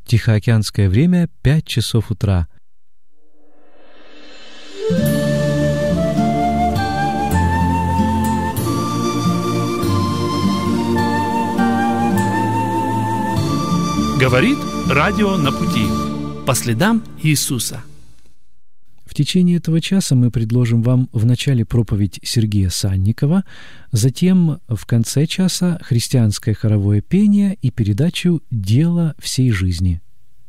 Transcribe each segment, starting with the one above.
Тихоокеанское время 5 часов утра. Говорит радио на пути. По следам Иисуса. В течение этого часа мы предложим вам в начале проповедь Сергея Санникова, затем в конце часа христианское хоровое пение и передачу «Дело всей жизни».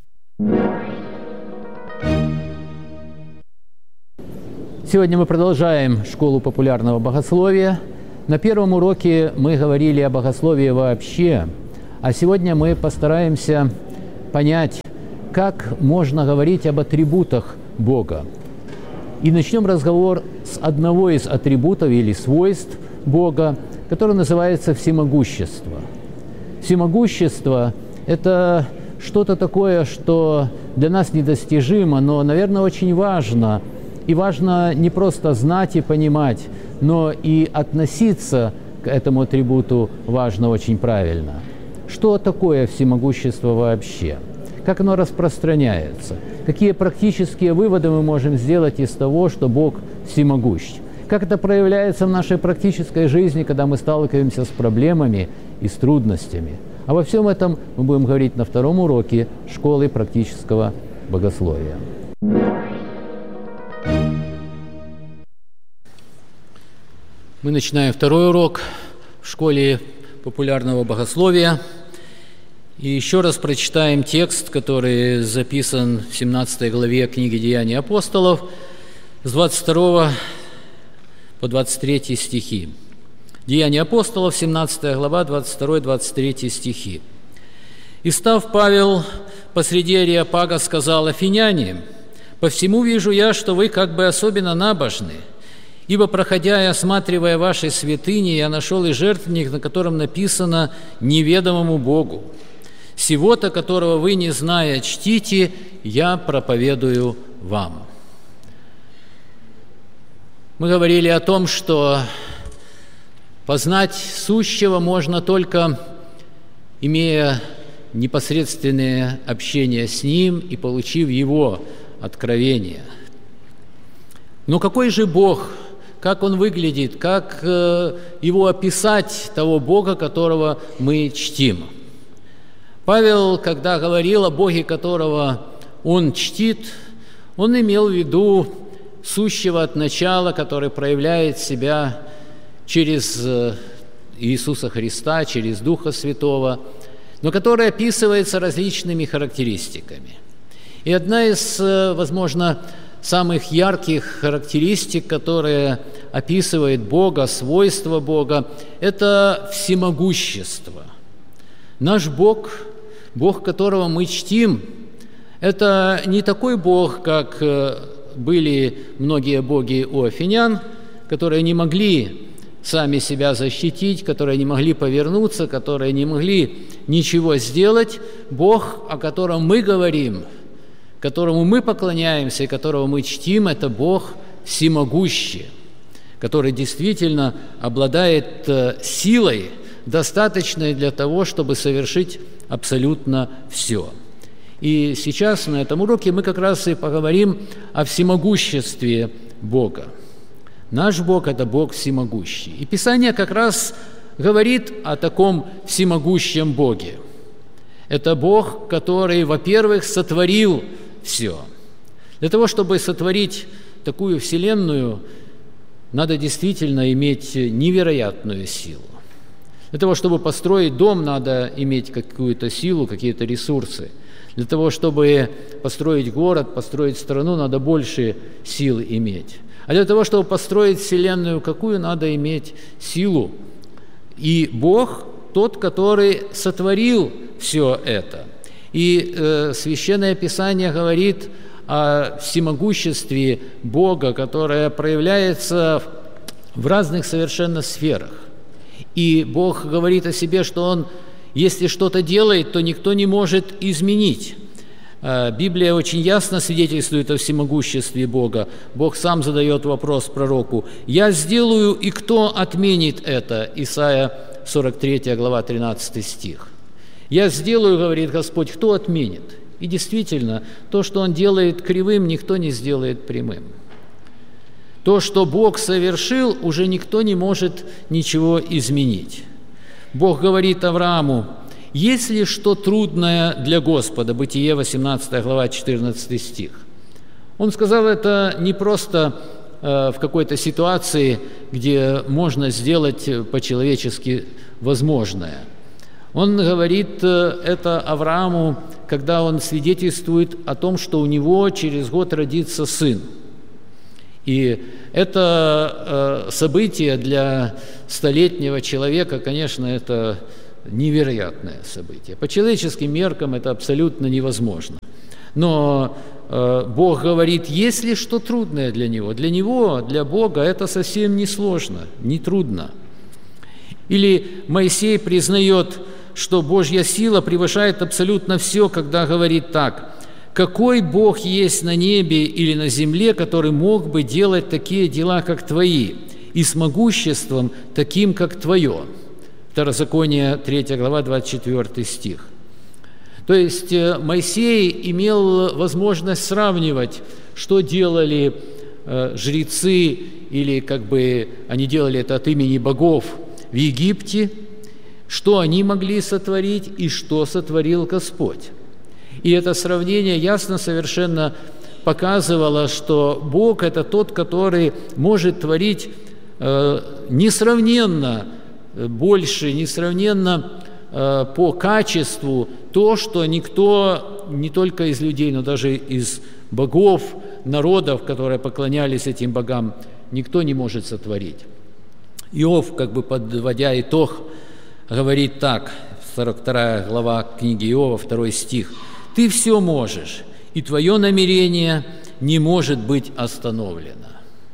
Сегодня мы продолжаем школу популярного богословия. На первом уроке мы говорили о богословии вообще, а сегодня мы постараемся понять, как можно говорить об атрибутах Бога. И начнем разговор с одного из атрибутов или свойств Бога, которое называется всемогущество. Всемогущество – это что-то такое, что для нас недостижимо, но, наверное, очень важно. И важно не просто знать и понимать, но и относиться к этому атрибуту важно очень правильно. Что такое всемогущество вообще? Как оно распространяется? Какие практические выводы мы можем сделать из того, что Бог всемогущ? Как это проявляется в нашей практической жизни, когда мы сталкиваемся с проблемами и с трудностями? Обо всем этом мы будем говорить на втором уроке школы практического богословия. Мы начинаем второй урок в школе популярного богословия. И еще раз прочитаем текст, который записан в 17 главе книги «Деяний апостолов» с 22 по 23 стихи. «Деяния апостолов», 17 глава, 22-23 стихи. «И став Павел посреди Ареопага, сказал: Афиняне, по всему вижу я, что вы как бы особенно набожны. Ибо, проходя и осматривая ваши святыни, я нашел и жертвенник, на котором написано «Неведомому Богу». Сего-то, которого вы, не зная, чтите, я проповедую вам». Мы говорили о том, что познать сущего можно только имея непосредственное общение с Ним и получив Его откровение. Но какой же Бог? Как Он выглядит? Как Его описать, того Бога, которого мы чтим? Павел, когда говорил о Боге, которого он чтит, он имел в виду сущего от начала, который проявляет себя через Иисуса Христа, через Духа Святого, но который описывается различными характеристиками. И одна из, возможно, самых ярких характеристик, которые описывает Бога, свойства Бога, это всемогущество. Наш Бог, Бог, которого мы чтим, это не такой Бог, как были многие боги у афинян, которые не могли сами себя защитить, которые не могли повернуться, которые не могли ничего сделать. Бог, о котором мы говорим, которому мы поклоняемся и которого мы чтим, это Бог всемогущий, который действительно обладает силой, достаточной для того, чтобы совершить абсолютно все. И сейчас на этом уроке мы как раз и поговорим о всемогуществе Бога. Наш Бог – это Бог всемогущий. И Писание как раз говорит о таком всемогущем Боге. Это Бог, который, во-первых, сотворил все. Для того, чтобы сотворить такую вселенную, надо действительно иметь невероятную силу. Для того, чтобы построить дом, надо иметь какую-то силу, какие-то ресурсы. Для того, чтобы построить город, построить страну, надо больше сил иметь. А для того, чтобы построить вселенную, какую надо иметь силу? И Бог тот, который сотворил все это. И Священное Писание говорит о всемогуществе Бога, которое проявляется в разных совершенно сферах. И Бог говорит о себе, что Он, если что-то делает, то никто не может изменить. Библия очень ясно свидетельствует о всемогуществе Бога. Бог сам задает вопрос пророку: «Я сделаю, и кто отменит это?» Исайя 43 глава 13 стих. «Я сделаю, — говорит Господь, — кто отменит?» И действительно, то, что Он делает кривым, никто не сделает прямым. То, что Бог совершил, уже никто не может ничего изменить. Бог говорит Аврааму: «Есть ли что трудное для Господа?» Бытие, 18 глава, 14 стих. Он сказал это не просто в какой-то ситуации, где можно сделать по-человечески возможное. Он говорит это Аврааму, когда он свидетельствует о том, что у него через год родится сын. И это событие для столетнего человека, конечно, это невероятное событие. По человеческим меркам это абсолютно невозможно. Но Бог говорит, есть ли что трудное для Него? Для Него, для Бога это совсем не сложно, не трудно. Или Моисей признает, что Божья сила превышает абсолютно все, когда говорит так: «Какой Бог есть на небе или на земле, который мог бы делать такие дела, как Твои, и с могуществом таким, как Твое?» Второзаконие, 3 глава, 24 стих. То есть Моисей имел возможность сравнивать, что делали жрецы, или как бы они делали это от имени богов в Египте, что они могли сотворить и что сотворил Господь. И это сравнение ясно совершенно показывало, что Бог – это тот, который может творить несравненно больше, несравненно по качеству то, что никто, не только из людей, но даже из богов, народов, которые поклонялись этим богам, никто не может сотворить. Иов, как бы подводя итог, говорит так, 42 глава книги Иова, 2 стих: «Ты все можешь, и твое намерение не может быть остановлено».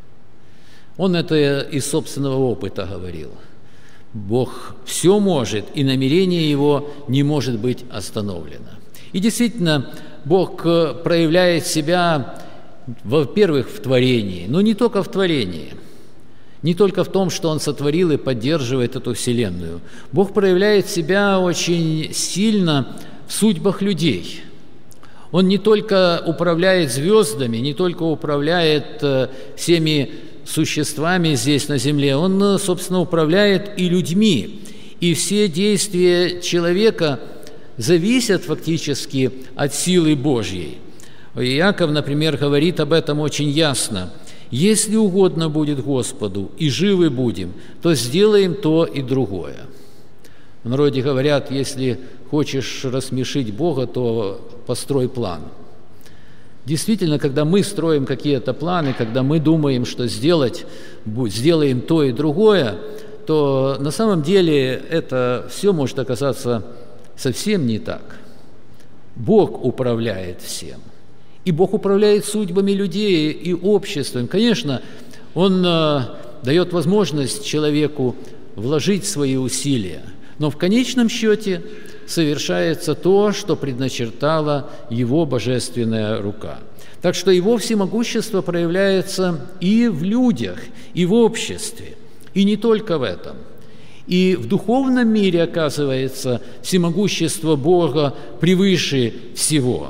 Он это из собственного опыта говорил. Бог все может, и намерение Его не может быть остановлено. И действительно, Бог проявляет себя, во-первых, в творении, но не только в творении, не только в том, что Он сотворил и поддерживает эту вселенную. Бог проявляет себя очень сильно в судьбах людей. Он не только управляет звездами, не только управляет всеми существами здесь на земле, Он, собственно, управляет и людьми. И все действия человека зависят фактически от силы Божьей. Иаков, например, говорит об этом очень ясно: «Если угодно будет Господу, и живы будем, то сделаем то и другое». В народе говорят, если хочешь рассмешить Бога, то построй план. Действительно, когда мы строим какие-то планы, когда мы думаем, что сделаем то и другое, то на самом деле это все может оказаться совсем не так. Бог управляет всем. И Бог управляет судьбами людей и обществом. Конечно, Он дает возможность человеку вложить свои усилия, но в конечном счете совершается то, что предначертала Его божественная рука. Так что Его всемогущество проявляется и в людях, и в обществе, и не только в этом. И в духовном мире, оказывается, всемогущество Бога превыше всего.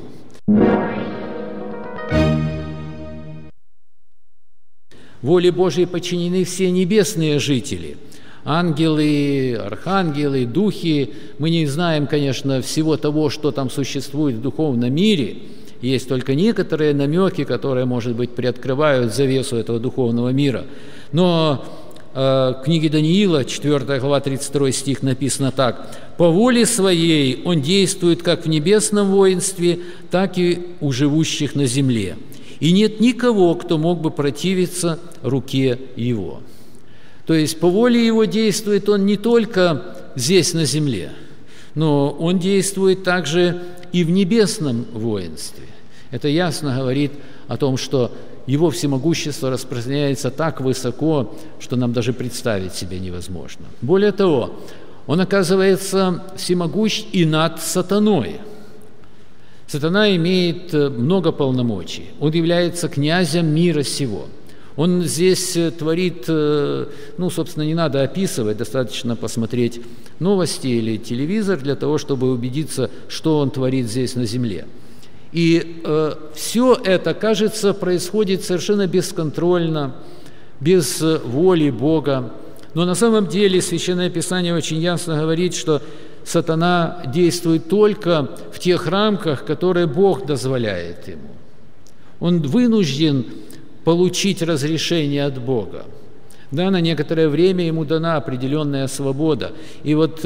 Воле Божией подчинены все небесные жители – ангелы, архангелы, духи. Мы не знаем, конечно, всего того, что там существует в духовном мире. Есть только некоторые намеки, которые, может быть, приоткрывают завесу этого духовного мира. Но в книге Даниила, 4 глава, 32 стих, написано так: «По воле своей Он действует как в небесном воинстве, так и у живущих на земле. И нет никого, кто мог бы противиться руке Его». То есть по воле Его действует Он не только здесь на земле, но Он действует также и в небесном воинстве. Это ясно говорит о том, что Его всемогущество распространяется так высоко, что нам даже представить себе невозможно. Более того, Он оказывается всемогущ и над сатаной. Сатана имеет много полномочий. Он является князем мира сего. Он здесь творит, собственно, не надо описывать, достаточно посмотреть новости или телевизор для того, чтобы убедиться, что он творит здесь на земле. И все это, кажется, происходит совершенно бесконтрольно, без воли Бога. Но на самом деле Священное Писание очень ясно говорит, что сатана действует только в тех рамках, которые Бог дозволяет ему. Он вынужден получить разрешение от Бога. Да, на некоторое время ему дана определенная свобода. И вот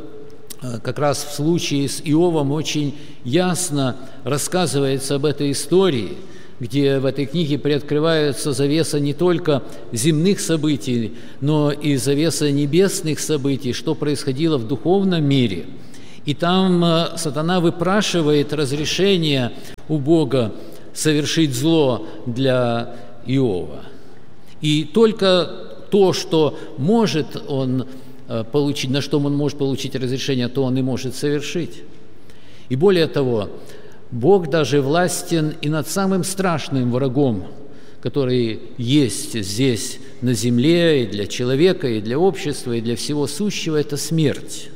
как раз в случае с Иовом очень ясно рассказывается об этой истории, где в этой книге приоткрывается завеса не только земных событий, но и завеса небесных событий, что происходило в духовном мире. И там сатана выпрашивает разрешение у Бога совершить зло для Иова. И только то, что может он получить, на что он может получить разрешение, то он и может совершить. И более того, Бог даже властен и над самым страшным врагом, который есть здесь на земле и для человека, и для общества, и для всего сущего – это смерть.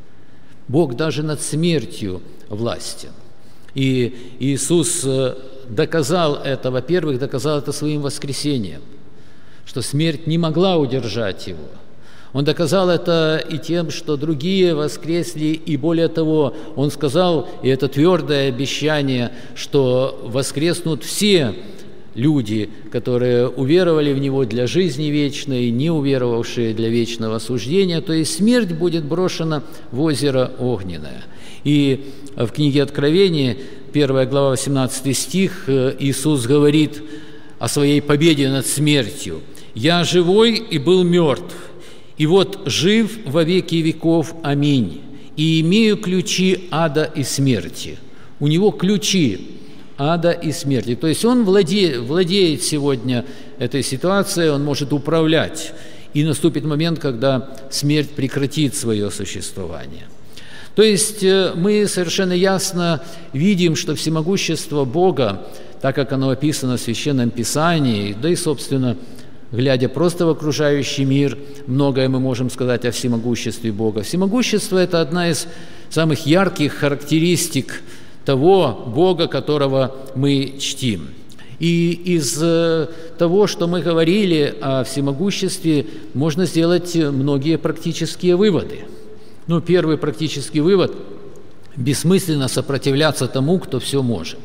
Бог даже над смертью властен. И Иисус доказал это, во-первых, доказал это своим воскресением, что смерть не могла удержать его. Он доказал это и тем, что другие воскресли, и более того, Он сказал, и это твердое обещание, что воскреснут все люди, которые уверовали в Него для жизни вечной, не уверовавшие для вечного осуждения, то есть смерть будет брошена в озеро огненное. И в книге Откровения, 1 глава, 18 стих, Иисус говорит о своей победе над смертью. «Я живой и был мертв, и вот жив во веки веков, аминь, и имею ключи ада и смерти». У него ключи ада и смерти. То есть он владеет сегодня этой ситуацией, он может управлять. И наступит момент, когда смерть прекратит свое существование. То есть мы совершенно ясно видим, что всемогущество Бога, так как оно описано в Священном Писании, да и, собственно, глядя просто в окружающий мир, многое мы можем сказать о всемогуществе Бога. Всемогущество – это одна из самых ярких характеристик того Бога, которого мы чтим. И из того, что мы говорили о всемогуществе, можно сделать многие практические выводы. Ну, первый практический вывод – бессмысленно сопротивляться тому, кто все может.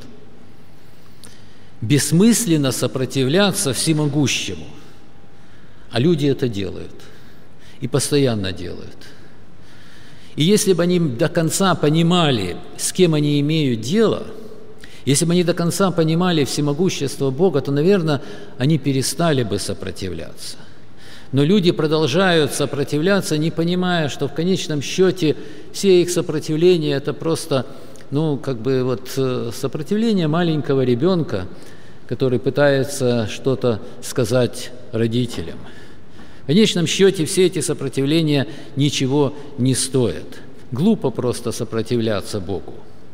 Бессмысленно сопротивляться всемогущему. А люди это делают, и постоянно делают. И если бы они до конца понимали, с кем они имеют дело, если бы они до конца понимали всемогущество Бога, то, наверное, они перестали бы сопротивляться. Но люди продолжают сопротивляться, не понимая, что в конечном счете все их сопротивления – это просто, сопротивление маленького ребенка, который пытается что-то сказать родителям. В конечном счете все эти сопротивления ничего не стоят. Глупо просто сопротивляться Богу.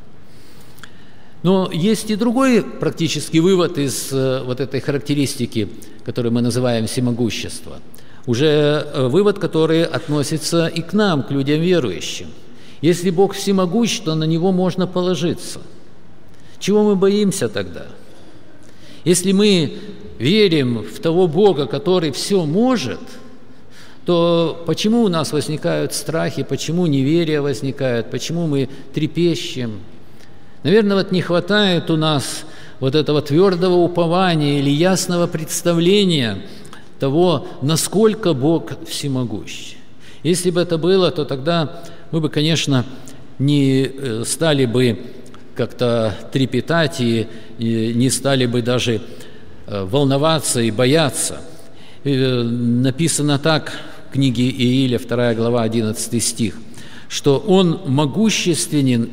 Но есть и другой практический вывод из вот этой характеристики, которую мы называем всемогущество. Уже вывод, который относится и к нам, к людям верующим. Если Бог всемогущ, то на Него можно положиться. Чего мы боимся тогда? Если мы верим в того Бога, который все может, то почему у нас возникают страхи, почему неверие возникает, почему мы трепещем? Наверное, не хватает у нас этого твердого упования или ясного представления того, насколько Бог всемогущ. Если бы это было, то тогда мы бы, конечно, не стали бы как-то трепетать и не стали бы даже волноваться и бояться. Написано так в книге Ииля, 2 глава, 11 стих, что Он могущественный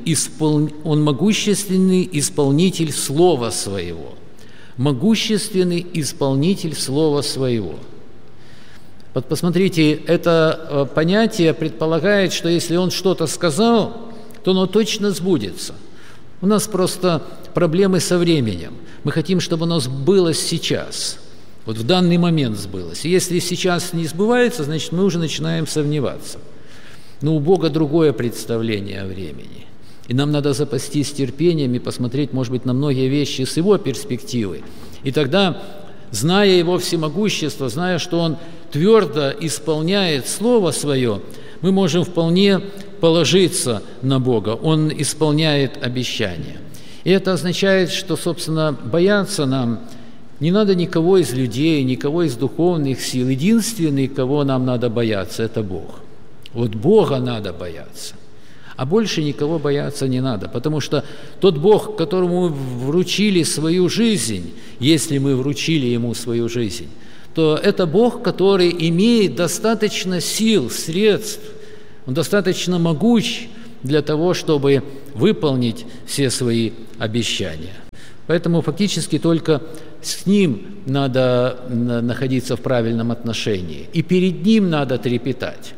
исполнитель Слова Своего. Могущественный исполнитель Слова Своего. Вот посмотрите, это понятие предполагает, что если Он что-то сказал, то оно точно сбудется. У нас просто проблемы со временем. Мы хотим, чтобы оно сбылось сейчас. Вот в данный момент сбылось. И если сейчас не сбывается, значит, мы уже начинаем сомневаться. Но у Бога другое представление о времени. И нам надо запастись терпением и посмотреть, может быть, на многие вещи с Его перспективы. И тогда, зная Его всемогущество, зная, что Он твердо исполняет Слово Свое, мы можем вполне положиться на Бога. Он исполняет обещания. И это означает, что, собственно, бояться нам не надо никого из людей, никого из духовных сил. Единственный, кого нам надо бояться, это Бог. Вот Бога надо бояться. А больше никого бояться не надо, потому что тот Бог, которому мы вручили свою жизнь, если мы вручили Ему свою жизнь, то это Бог, который имеет достаточно сил, средств, Он достаточно могуч для того, чтобы выполнить все свои обещания. Поэтому фактически только с Ним надо находиться в правильном отношении, и перед Ним надо трепетать.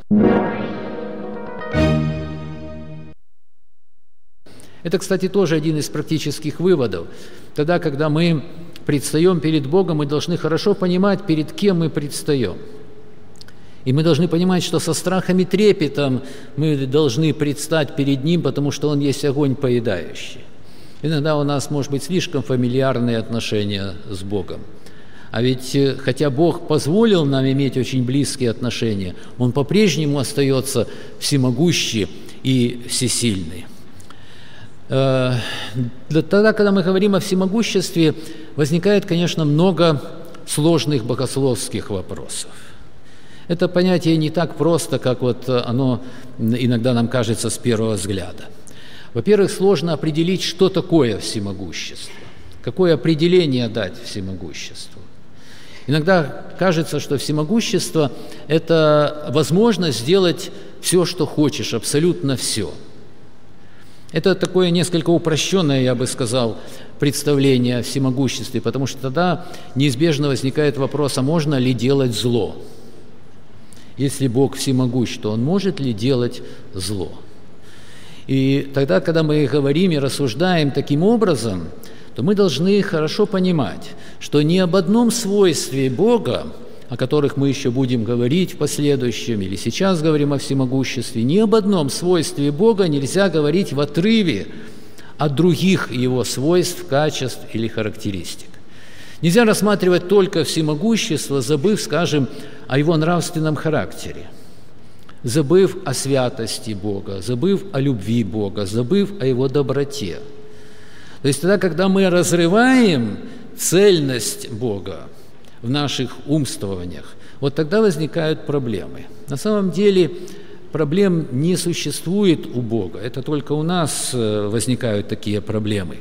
Это, кстати, тоже один из практических выводов. Тогда, когда мы предстаем перед Богом, мы должны хорошо понимать, перед кем мы предстаем. И мы должны понимать, что со страхом и трепетом мы должны предстать перед Ним, потому что Он есть огонь поедающий. Иногда у нас, может быть, слишком фамильярные отношения с Богом. А ведь, хотя Бог позволил нам иметь очень близкие отношения, Он по-прежнему остается всемогущий и всесильный. Тогда, когда мы говорим о всемогуществе, возникает, конечно, много сложных богословских вопросов. Это понятие не так просто, как вот оно иногда нам кажется с первого взгляда. Во-первых, сложно определить, что такое всемогущество, какое определение дать всемогуществу. Иногда кажется, что всемогущество – это возможность сделать все, что хочешь, абсолютно все. Это такое несколько упрощенное, я бы сказал, представление о всемогуществе, потому что тогда неизбежно возникает вопрос, а можно ли делать зло? Если Бог всемогущ, то Он может ли делать зло? И тогда, когда мы говорим и рассуждаем таким образом, то мы должны хорошо понимать, что ни об одном свойстве Бога, о которых мы еще будем говорить в последующем, или сейчас говорим о всемогуществе, ни об одном свойстве Бога нельзя говорить в отрыве от других Его свойств, качеств или характеристик. Нельзя рассматривать только всемогущество, забыв, скажем, о Его нравственном характере, забыв о святости Бога, забыв о любви Бога, забыв о Его доброте. То есть тогда, когда мы разрываем цельность Бога в наших умствованиях, вот тогда возникают проблемы. На самом деле проблем не существует у Бога, это только у нас возникают такие проблемы.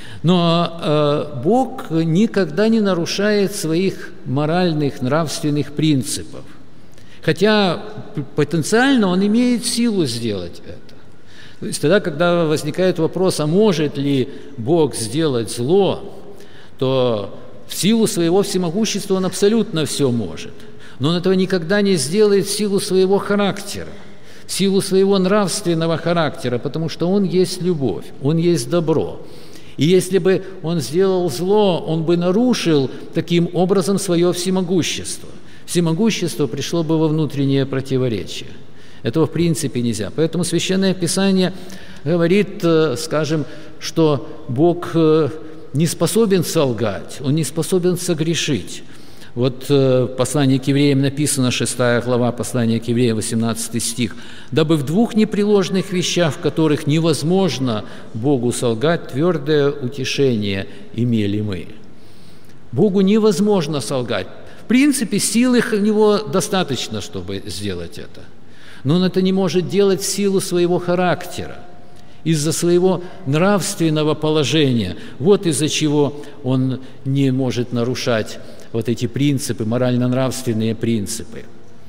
Но Бог никогда не нарушает своих моральных, нравственных принципов, хотя потенциально Он имеет силу сделать это. То есть тогда, когда возникает вопрос, а может ли Бог сделать зло, то в силу своего всемогущества Он абсолютно все может. Но Он этого никогда не сделает в силу своего характера, в силу своего нравственного характера, потому что Он есть любовь, Он есть добро. И если бы Он сделал зло, Он бы нарушил таким образом свое всемогущество. Всемогущество пришло бы во внутреннее противоречие. Этого в принципе нельзя. Поэтому Священное Писание говорит, скажем, что Бог не способен солгать, Он не способен согрешить. Вот в послании к евреям написано, 6 глава послания к евреям, 18 стих, «Дабы в двух непреложных вещах, в которых невозможно Богу солгать, твердое утешение имели мы». Богу невозможно солгать. В принципе, силы у Него достаточно, чтобы сделать это. Но Он это не может делать в силу своего характера, из-за своего нравственного положения. Вот из-за чего Он не может нарушать вот эти принципы, морально-нравственные принципы.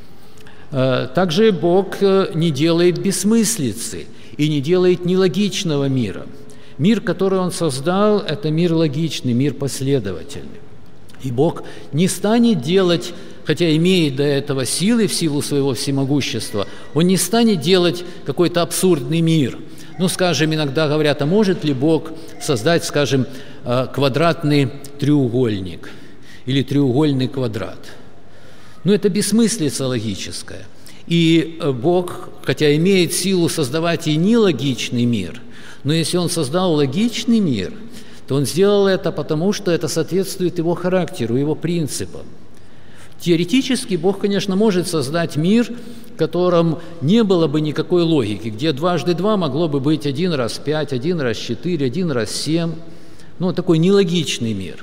Также Бог не делает бессмыслицы и не делает нелогичного мира. Мир, который Он создал, это мир логичный, мир последовательный. И Бог не станет делать, хотя имеет до этого силы в силу своего всемогущества, Он не станет делать какой-то абсурдный мир. Ну, скажем, иногда говорят, а может ли Бог создать, скажем, квадратный треугольник или треугольный квадрат? Ну, это бессмыслица логическая. И Бог, хотя имеет силу создавать и нелогичный мир, Но если Он создал логичный мир, то Он сделал это потому, что это соответствует Его характеру, Его принципам. Теоретически Бог, конечно, может создать мир, в котором не было бы никакой логики, где 2 × 2 могло бы быть 1 раз 5, 1 раз 4, 1 раз 7. Ну, такой нелогичный мир.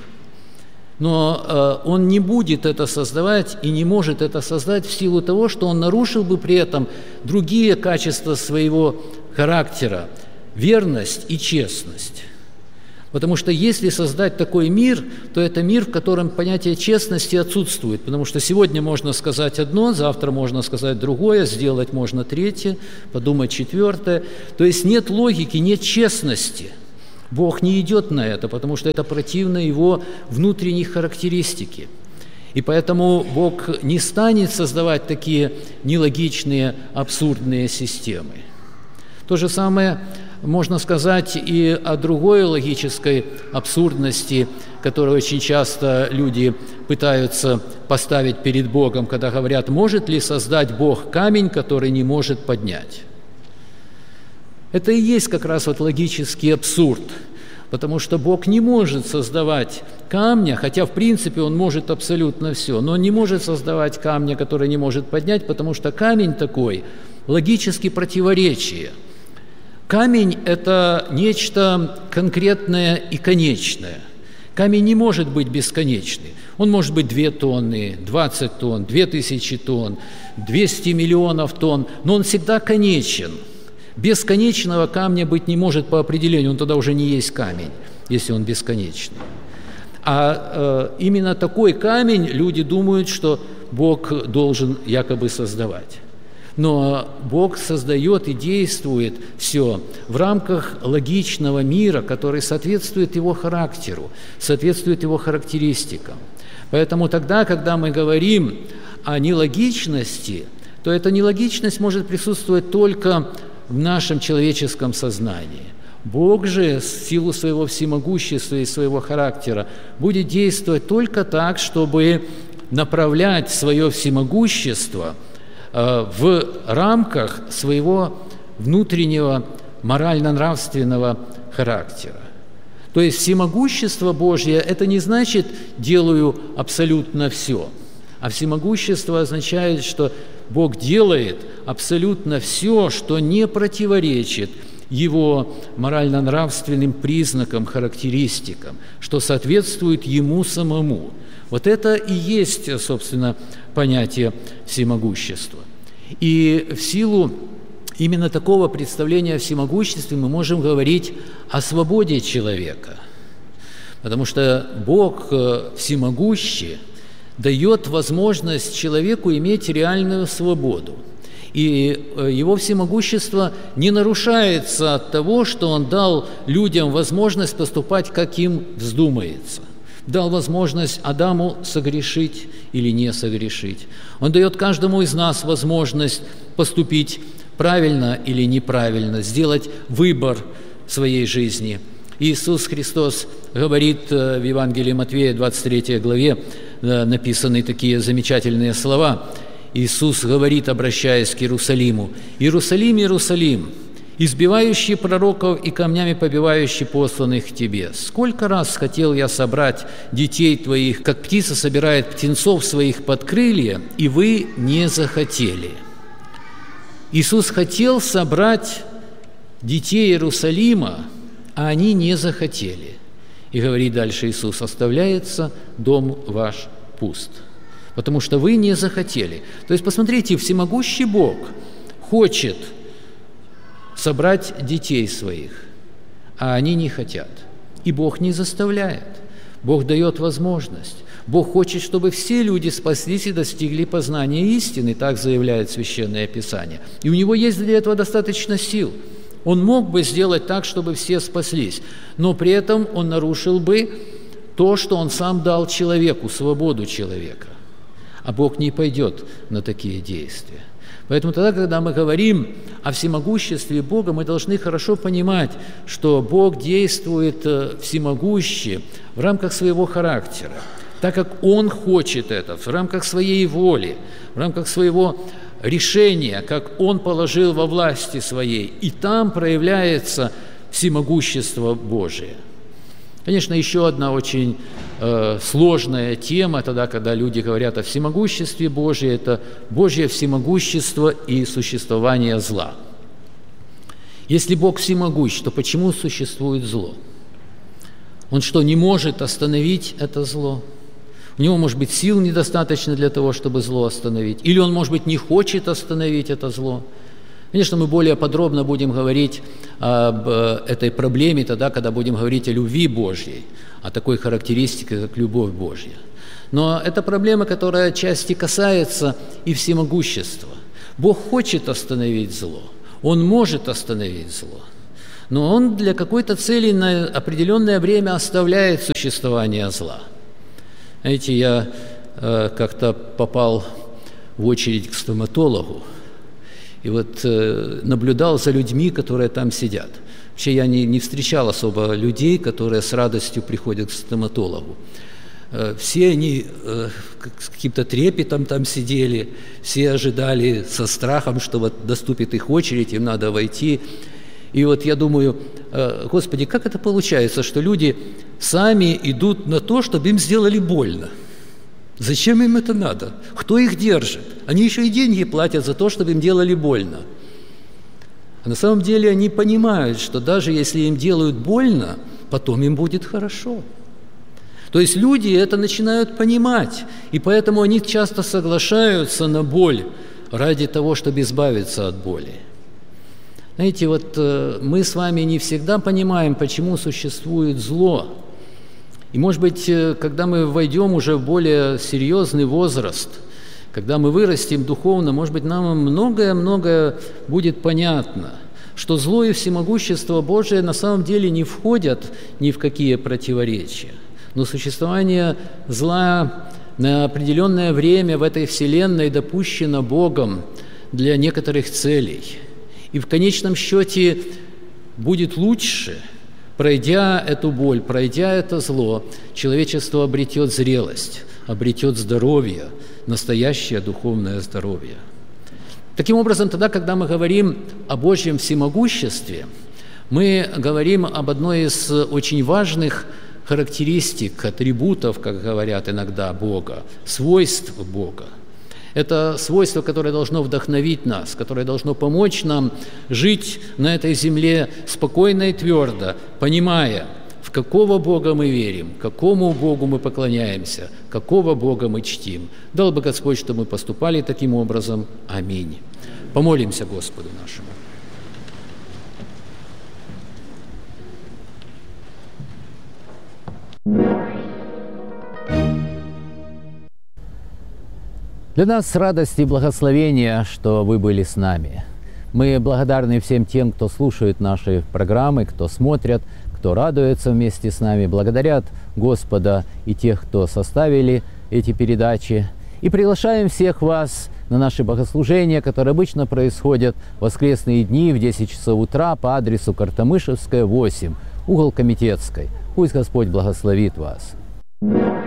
Но Он не будет это создавать и не может это создать в силу того, что Он нарушил бы при этом другие качества своего характера – верность и честность. Потому что если создать такой мир, то это мир, в котором понятие честности отсутствует. Потому что сегодня можно сказать одно, завтра можно сказать другое, сделать можно третье, подумать четвертое. То есть нет логики, нет честности. Бог не идет на это, потому что это противно Его внутренней характеристике. И поэтому Бог не станет создавать такие нелогичные, абсурдные системы. То же самое можно сказать и о другой логической абсурдности, которую очень часто люди пытаются поставить перед Богом, когда говорят, может ли создать Бог камень, который не может поднять. Это и есть как раз вот логический абсурд, потому что Бог не может создавать камня, хотя в принципе Он может абсолютно все, но Он не может создавать камня, который не может поднять, потому что камень такой логически противоречие. Камень – это нечто конкретное и конечное. Камень не может быть бесконечный. Он может быть 2 тонны, 20 тонн, 2000 тонн, 200 миллионов тонн, но он всегда конечен. Бесконечного камня быть не может по определению, он тогда уже не есть камень, если он бесконечный. А именно такой камень люди думают, что Бог должен якобы создавать. Но Бог создает и действует все в рамках логичного мира, который соответствует Его характеру, соответствует Его характеристикам. Поэтому тогда, когда мы говорим о нелогичности, то эта нелогичность может присутствовать только в нашем человеческом сознании. Бог же, в силу своего всемогущества и своего характера, будет действовать только так, чтобы направлять свое всемогущество в рамках своего внутреннего морально-нравственного характера. То есть всемогущество Божье – это не значит «делаю абсолютно все», а всемогущество означает, что Бог делает абсолютно все, что не противоречит Его морально-нравственным признакам, характеристикам, что соответствует Ему самому. Вот это и есть, собственно, понятие всемогущества. И в силу именно такого представления о всемогуществе мы можем говорить о свободе человека, потому что Бог всемогущий дает возможность человеку иметь реальную свободу. И Его всемогущество не нарушается от того, что Он дал людям возможность поступать, как им вздумается. Дал возможность Адаму согрешить или не согрешить. Он дает каждому из нас возможность поступить правильно или неправильно, сделать выбор в своей жизни. Иисус Христос говорит в Евангелии Матфея, 23 главе, написаны такие замечательные слова. Иисус говорит, обращаясь к Иерусалиму: «Иерусалим, Иерусалим, избивающий пророков и камнями побивающий посланных к тебе. Сколько раз хотел я собрать детей твоих, как птица собирает птенцов своих под крылья, и вы не захотели». Иисус хотел собрать детей Иерусалима, а они не захотели. И говорит дальше Иисус: «Оставляется дом ваш пуст, потому что вы не захотели». То есть, посмотрите, всемогущий Бог хочет собрать детей своих, а они не хотят. И Бог не заставляет. Бог дает возможность. Бог хочет, чтобы все люди спаслись и достигли познания истины, так заявляет Священное Писание. И у Него есть для этого достаточно сил. Он мог бы сделать так, чтобы все спаслись, но при этом Он нарушил бы то, что Он сам дал человеку, свободу человека. А Бог не пойдет на такие действия. Поэтому тогда, когда мы говорим о всемогуществе Бога, мы должны хорошо понимать, что Бог действует всемогуще в рамках своего характера, так как Он хочет это, в рамках своей воли, в рамках своего решения, как Он положил во власти своей. И там проявляется всемогущество Божие. Конечно, еще одна очень сложная тема, тогда, когда люди говорят о всемогуществе Божьем, это Божье всемогущество и существование зла. Если Бог всемогущ, то почему существует зло? Он что, не может остановить это зло? У него, может быть, сил недостаточно для того, чтобы зло остановить. Или он, может быть, не хочет остановить это зло. Конечно, мы более подробно будем говорить об этой проблеме тогда, когда будем говорить о любви Божьей, о такой характеристике, как любовь Божья. Но это проблема, которая отчасти касается и всемогущества. Бог хочет остановить зло, Он может остановить зло, но Он для какой-то цели на определенное время оставляет существование зла. Знаете, я как-то попал в очередь к стоматологу, и вот наблюдал за людьми, которые там сидят. Вообще я не встречал особо людей, которые с радостью приходят к стоматологу. Все они с каким-то трепетом там сидели, все ожидали со страхом, что вот наступит их очередь, им надо войти. И вот я думаю, Господи, как это получается, что люди сами идут на то, чтобы им сделали больно? Зачем им это надо? Кто их держит? Они еще и деньги платят за то, чтобы им делали больно. А на самом деле они понимают, что даже если им делают больно, потом им будет хорошо. То есть люди это начинают понимать, и поэтому они часто соглашаются на боль ради того, чтобы избавиться от боли. Знаете, вот мы с вами не всегда понимаем, почему существует зло. И, может быть, когда мы войдем уже в более серьезный возраст, когда мы вырастем духовно, может быть, нам многое-многое будет понятно, что зло и всемогущество Божие на самом деле не входят ни в какие противоречия. Но существование зла на определенное время в этой вселенной допущено Богом для некоторых целей. И в конечном счете будет лучше, пройдя эту боль, пройдя это зло, человечество обретет зрелость, обретет здоровье, настоящее духовное здоровье. Таким образом, тогда, когда мы говорим о Божьем всемогуществе, мы говорим об одной из очень важных характеристик, атрибутов, как говорят иногда, Бога, свойств Бога. Это свойство, которое должно вдохновить нас, которое должно помочь нам жить на этой земле спокойно и твердо, понимая, в какого Бога мы верим, какому Богу мы поклоняемся, какого Бога мы чтим. Дал бы Господь, чтобы мы поступали таким образом. Аминь. Помолимся Господу нашему. Для нас радость и благословение, что вы были с нами. Мы благодарны всем тем, кто слушает наши программы, кто смотрят, кто радуется вместе с нами, благодарят Господа и тех, кто составили эти передачи. И приглашаем всех вас на наши богослужения, которые обычно происходят в воскресные дни в 10 часов утра по адресу Картамышевская, 8, угол Комитетской. Пусть Господь благословит вас.